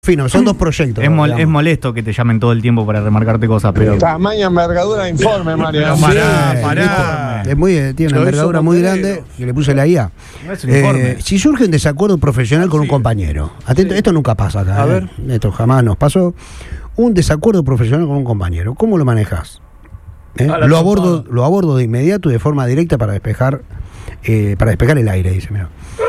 Fino, son dos proyectos. Es molesto que te llamen todo el tiempo para remarcarte cosas, pero... Tamaño, envergadura, informe, Mario. Pará. Tiene una envergadura muy grande que le puse la IA. No es un informe. Si surge un desacuerdo profesional con un compañero, atento, esto nunca pasa acá. A ver. Esto jamás nos pasó. Un desacuerdo profesional con un compañero, ¿cómo lo manejas? Lo abordo de inmediato y de forma directa para despejar el aire, dice, mira.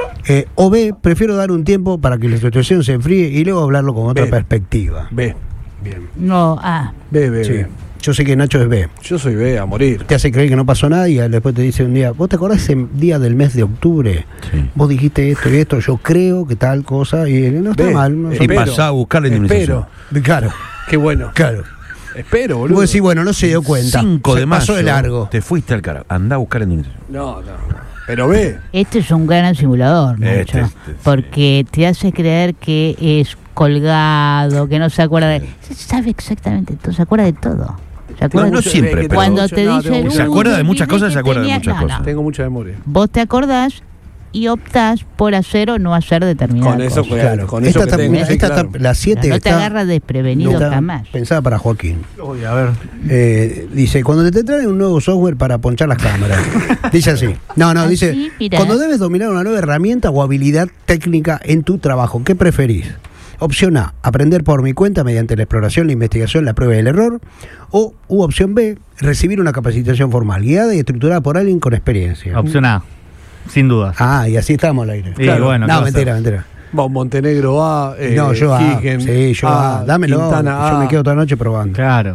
O B, prefiero dar un tiempo para que la situación se enfríe y luego hablarlo con otra perspectiva. B. Bien. No, A. B. Sí. Yo sé que Nacho es B. Yo soy B a morir. Te hace creer que no pasó nada y después te dice un día, ¿vos te acordás ese día del mes de octubre? Sí. Vos dijiste esto y esto, yo creo que tal cosa, y no está mal. No y pasá a buscar la indemnización. Claro. Qué bueno. Claro. Espero, boludo. Vos decís, bueno, no se dio cuenta. 5 de mayo, pasó de largo. Te fuiste al carajo. Andá a buscar la indemnización. No. Pero B. Este es un gran simulador, Nacho, porque te hace creer que es colgado, que no se acuerda de... Sabe exactamente todo, se acuerda de todo. No siempre, pero... Cuando te dicen... Se acuerda de muchas cosas, se acuerda de muchas cosas. Tengo mucha memoria. Vos te acordás y optás por hacer o no hacer determinadas cosas. Con eso, claro. Con eso la 7 no te agarras desprevenido jamás. Pensada para Joaquín. Oye, a ver. Dice, cuando te traen un nuevo software para ponchar las cámaras. Dice así. Dice, cuando debes dominar una nueva herramienta o habilidad técnica en tu trabajo, ¿qué preferís? Opción A, aprender por mi cuenta mediante la exploración, la investigación, la prueba y el error. U opción B, recibir una capacitación formal, guiada y estructurada por alguien con experiencia. Opción A. Sin duda. Y así estamos al aire. Claro. Bueno, no, mentira. Vos, Montenegro A, yo A. Higgins, sí, yo A. Dámelo. Quintana yo A. me quedo toda la noche probando. Claro.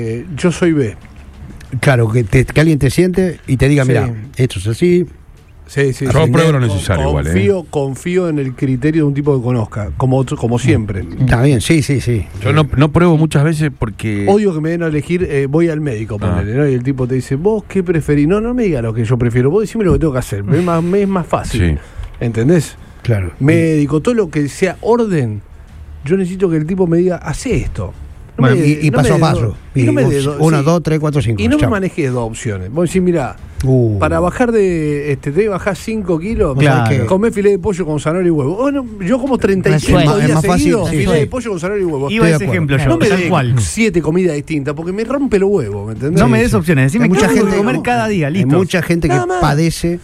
Yo soy B. Claro, que alguien te siente y te diga, mira, esto es así. Sí. Yo pruebo lo necesario Confío en el criterio de un tipo que conozca, como siempre. Está bien, sí. Yo no pruebo muchas veces porque... Odio que me den a elegir, voy al médico, ponele, ¿no? Y el tipo te dice, ¿vos qué preferís? No me diga lo que yo prefiero, vos decime lo que tengo que hacer, es más fácil. Sí. ¿Entendés? Claro. Médico, todo lo que sea orden, yo necesito que el tipo me diga, hacé esto. Bueno, y paso a paso. Y no me 1, 2, 3, 4, 5. Y no me manejes dos opciones. Vos decís, mirá, para bajar te bajás 5 kilos, comés filé de pollo con zanahoria y huevo. Yo como 35 días seguidos, filé de pollo con zanahoria y huevo. Iba ese ejemplo yo, no me tal cual. 7 comidas distintas, porque me rompe los huevos, ¿me entendés? No me des opciones, decime mucha gente comer cada día, listo. Hay mucha gente que padece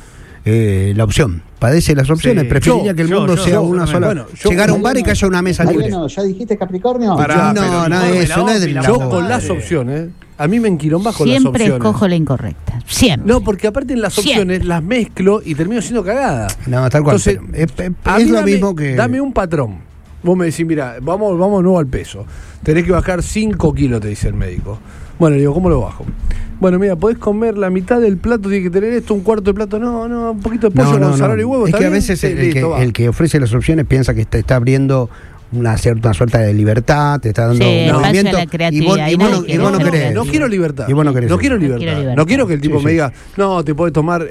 la opción. Padece las opciones, preferiría que el mundo sea una sola. Bueno, llegar a un bar y que haya una mesa libre. Bueno, ¿ya dijiste Capricornio? Nada de eso, no es del yo con las opciones, a mí me enquilomba con las opciones. Siempre escojo la incorrecta, siempre. No, porque aparte en las opciones las mezclo y termino siendo cagada. No, tal cual. Entonces, es lo mismo que... Dame un patrón. Vos me decís, mira, vamos nuevo al peso. Tenés que bajar 5 kilos, te dice el médico. Bueno, le digo, ¿cómo lo bajo? Bueno, mira, podés comer la mitad del plato, tiene que tener esto, un cuarto de plato. No, un poquito de pollo con zanahoria y huevo. Es que a veces el que ofrece las opciones piensa que te está abriendo una suerte de libertad, te está dando movimiento. Y vos no querés. No quiero libertad. Y vos no querés. No quiero libertad. No quiero que el tipo me diga, no, te podés tomar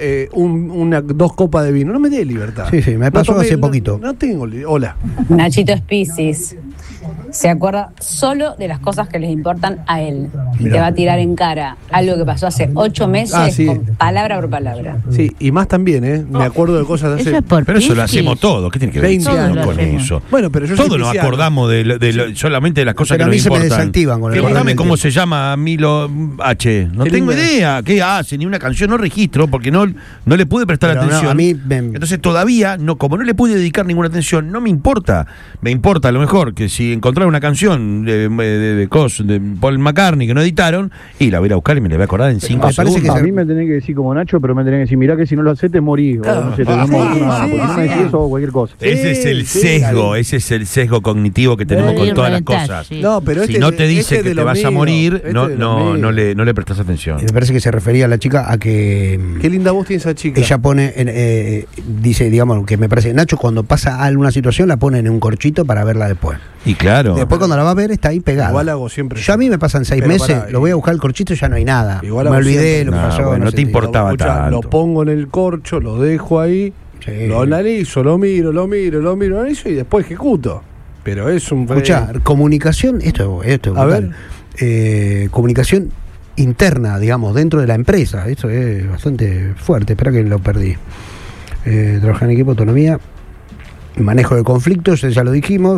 2 copas de vino. No me dé libertad. Sí, me pasó hace poquito. No tengo. Hola. Nachito es Piscis. Se acuerda solo de las cosas que les importan a él. Y te va a tirar en cara algo que pasó hace 8 meses con palabra por palabra. Sí, y más también, Me acuerdo de cosas de hace... Pero eso lo hacemos todos. ¿Qué tiene que ver 20 años con eso? Bueno, pero yo todos nos acordamos solamente de las cosas que nos importan. Se me desactivan con el Dígame cómo se llama Milo H. No tengo idea. ¿Qué hace? Ni una canción, no registro porque no le pude prestar atención. Entonces todavía, como no le pude dedicar ninguna atención, no me importa. Me importa a lo mejor que si encontrar una canción de Paul McCartney que no editaron, y la voy a ir a buscar y me la voy a acordar en 5 segundos. A mí me tenés que decir como Nacho, pero me tenés que decir, mirá que si no lo haces te morís. Porque no me decís eso o cualquier cosa. Ese es el sesgo, ese es el sesgo cognitivo que tenemos con todas las cosas. No, pero si no te dice que te vas a morir, no le prestás atención. Me parece que se refería a la chica a que... Qué linda voz tiene esa chica. Ella pone, dice, digamos, que me parece, Nacho cuando pasa alguna situación la pone en un corchito para verla después. Y claro. Después cuando la va a ver está ahí pegada. Igual hago siempre. Yo a mí me pasan 6 meses, lo voy a buscar el corchito y ya no hay nada. Igual me olvidé lo que pasó. Bueno, no te importaba tanto. Lo pongo en el corcho, lo dejo ahí, lo analizo, lo miro, analizo y después ejecuto. Pero es un... Escuchá, comunicación, esto es brutal. Comunicación interna, digamos, dentro de la empresa. Esto es bastante fuerte. Espera que lo perdí. Trabajar en equipo, autonomía, manejo de conflictos, ya lo dijimos.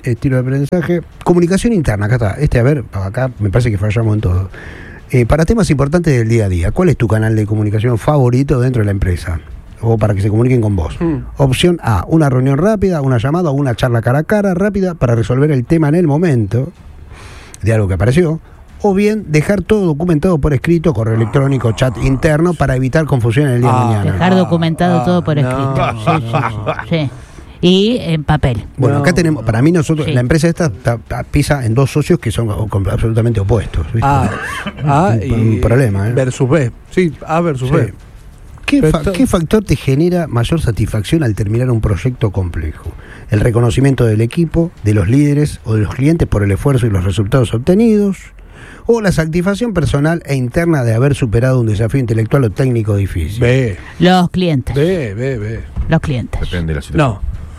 estilo de aprendizaje. Comunicación interna, acá está. Acá me parece que fallamos en todo. Para temas importantes del día a día, ¿cuál es tu canal de comunicación favorito dentro de la empresa? O para que se comuniquen con vos. Opción A, una reunión rápida, una llamada o una charla cara a cara rápida para resolver el tema en el momento de algo que apareció. O bien, dejar todo documentado por escrito, correo electrónico, chat interno, para evitar confusión en el día de mañana. Dejar documentado todo por escrito. Sí. Y en papel. Bueno, acá tenemos, para mí nosotros, la empresa esta pisa en dos socios que son absolutamente opuestos. ¿Viste? Un problema. Versus B. Sí, A versus B. ¿Qué factor te genera mayor satisfacción al terminar un proyecto complejo? ¿El reconocimiento del equipo, de los líderes o de los clientes por el esfuerzo y los resultados obtenidos? ¿O la satisfacción personal e interna de haber superado un desafío intelectual o técnico difícil? B. Los clientes. B. Los clientes. Depende de la situación.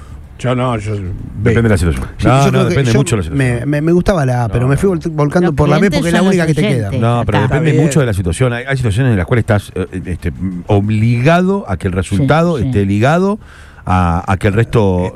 Depende de la situación. Depende mucho de la situación. Me gustaba la A, pero me fui volcando por la B porque es la única que te queda. No, pero depende mucho de la situación. Hay situaciones en las cuales estás obligado a que el resultado esté ligado a que el resto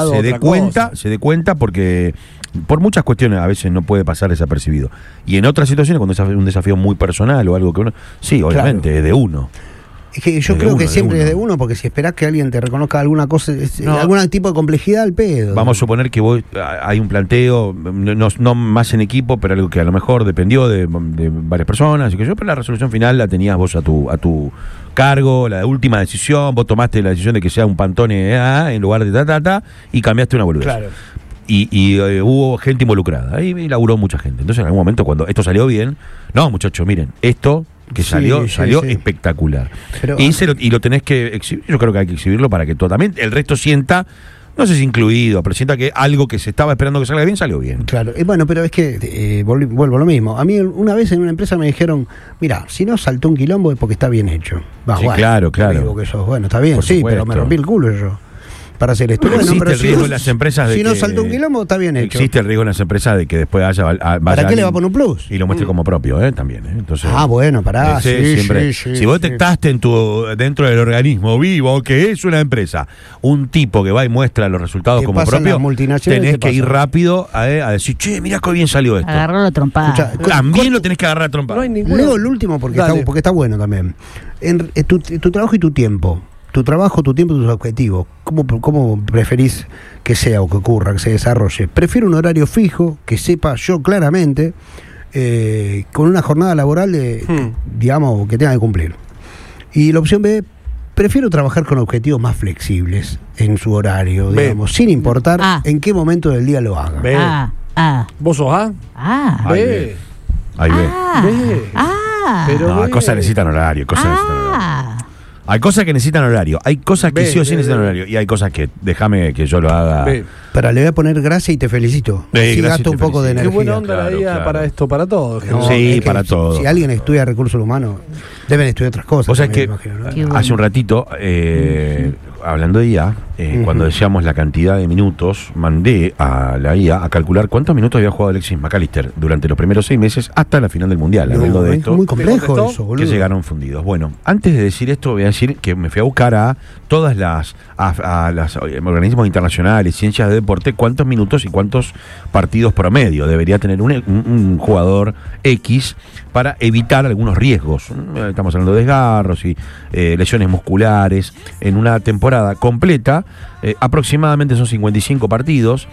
se dé cuenta porque por muchas cuestiones a veces no puede pasar desapercibido. Y en otras situaciones, cuando es un desafío muy personal o algo que uno... Sí, obviamente, es de uno. Es que yo creo que siempre es de uno, porque si esperás que alguien te reconozca alguna cosa, algún tipo de complejidad, al pedo. Vamos a suponer que hay un planteo, no más en equipo, pero algo que a lo mejor dependió de varias personas, y que pero la resolución final la tenías vos a tu cargo, la última decisión, vos tomaste la decisión de que sea un Pantone en lugar de y cambiaste una boludez. Claro. Y hubo gente involucrada, ahí laburó mucha gente. Entonces en algún momento cuando esto salió bien, no muchachos, miren, esto que salió espectacular. Pero, y lo tenés que exhibir. Yo creo que hay que exhibirlo para que también el resto sienta, no sé si incluido, pero sienta que algo que se estaba esperando que salga bien, salió bien. Claro, bueno, pero es que vuelvo a lo mismo. A mí una vez en una empresa me dijeron, mira, si no saltó un quilombo es porque está bien hecho. Claro. Bueno, está bien, pero me rompí el culo yo para hacer esto. Bueno, existe el riesgo en las empresas si no salta un quilombo, está bien hecho. Existe el riesgo en las empresas de que después ¿Para qué le va a poner un plus? Y lo muestre como propio, también. Entonces, pará. Si vos detectaste dentro del organismo vivo que es una empresa, un tipo que va y muestra los resultados como propio, tenés que ir rápido a decir, che, mirá qué bien salió esto. Agarrarlo a trompada. También lo tenés que agarrar a trompada. Leo el último porque está bueno también. Tu trabajo y tu tiempo. Tu trabajo, tu tiempo, tus objetivos. ¿Cómo preferís que sea o que ocurra, que se desarrolle? Prefiero un horario fijo, que sepa yo claramente, con una jornada laboral digamos, que tenga que cumplir. Y la opción B, prefiero trabajar con objetivos más flexibles en su horario, digamos, sin importar en qué momento del día lo haga. B. ¿Vos sos A? B. Ahí B. Pero hay cosas que necesitan horario, Hay cosas que necesitan horario, hay cosas que sí o sí necesitan horario, y hay cosas que déjame que yo lo haga. Pero le voy a poner gracia y te felicito. Sí, gasto un poco de energía. Qué buena onda la IA para esto, para todo. Para todo. Si alguien estudia recursos humanos, deben estudiar otras cosas. Vos sabés que hace un ratito, hablando de IA, cuando decíamos la cantidad de minutos, mandé a la IA a calcular cuántos minutos había jugado Alexis McAllister durante los primeros 6 meses hasta la final del Mundial. Hablando de esto, es muy complejo eso, boludo. Que llegaron fundidos. Bueno, antes de decir esto, voy a decir que me fui a buscar a todas las organismos internacionales, ciencias de deporte, cuántos minutos y cuántos partidos promedio debería tener un jugador X para evitar algunos riesgos. Estamos hablando de desgarros y lesiones musculares en una temporada completa. Aproximadamente son 55 partidos,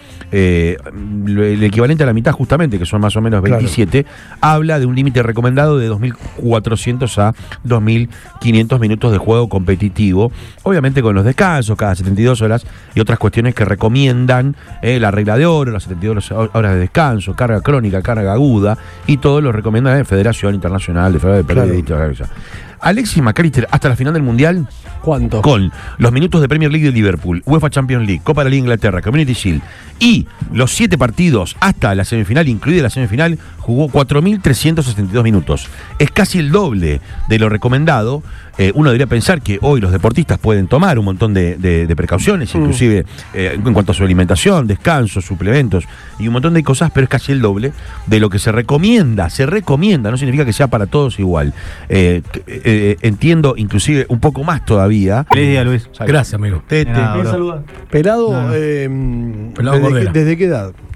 el equivalente a la mitad justamente, que son más o menos 27, habla de un límite recomendado de 2.400 a 2.500 minutos de juego competitivo, obviamente con los descansos cada 72 horas y otras cuestiones que recomiendan la regla de oro, las 72 horas de descanso, carga crónica, carga aguda, y todo lo recomienda la Federación Internacional de Periodistas. Alexis McAllister hasta la final del Mundial. ¿Cuánto? Con los minutos de Premier League de Liverpool, UEFA Champions League, Copa de la Liga de Inglaterra, Community Shield y los 7 partidos hasta la semifinal, incluida la semifinal, jugó 4.362 minutos. Es casi el doble de lo recomendado. Uno debería pensar que hoy los deportistas pueden tomar un montón de precauciones, inclusive en cuanto a su alimentación, descanso, suplementos y un montón de cosas, pero es casi el doble de lo que se recomienda. Se recomienda, no significa que sea para todos igual. Entiendo inclusive un poco más todavía. Feliz día, Luis. Gracias, amigo. Pelado, ¿desde qué edad?